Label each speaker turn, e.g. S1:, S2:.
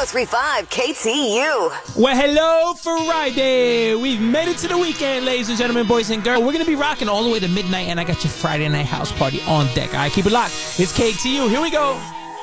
S1: 1035 KTU.
S2: Well, hello, Friday. We've made it to the weekend, ladies and gentlemen, boys and girls. We're going to be rocking all the way to midnight, and I got your Friday night house party on deck. All right, keep it locked. It's KTU. Here we go.